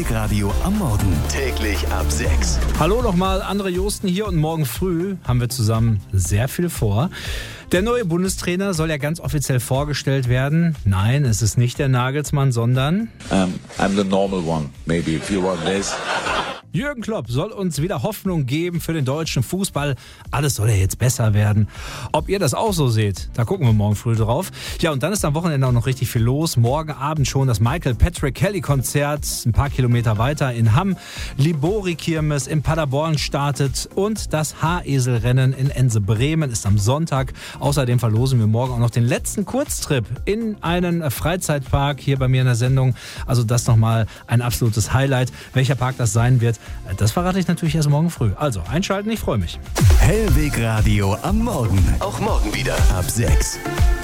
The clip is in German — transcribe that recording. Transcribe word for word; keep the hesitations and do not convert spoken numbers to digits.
Hellweg Radio am Morgen. Täglich ab sechs. Hallo nochmal, André Josten hier und morgen früh haben wir zusammen sehr viel vor. Der neue Bundestrainer soll ja ganz offiziell vorgestellt werden. Nein, es ist nicht der Nagelsmann, sondern... Um, I'm the normal one, maybe, if you want this. Jürgen Klopp soll uns wieder Hoffnung geben für den deutschen Fußball. Alles soll ja jetzt besser werden. Ob ihr das auch so seht, da gucken wir morgen früh drauf. Ja, und dann ist am Wochenende auch noch richtig viel los. Morgen Abend schon das Michael Patrick Kelly Konzert, ein paar Kilometer weiter in Hamm. Libori Kirmes in Paderborn startet und das Haareselrennen in Ense Bremen ist am Sonntag. Außerdem verlosen wir morgen auch noch den letzten Kurztrip in einen Freizeitpark hier bei mir in der Sendung. Also das nochmal ein absolutes Highlight. Welcher Park das sein wird, das verrate ich natürlich erst morgen früh. Also einschalten, ich freue mich. Hellweg Radio am Morgen. Auch morgen wieder ab sechs.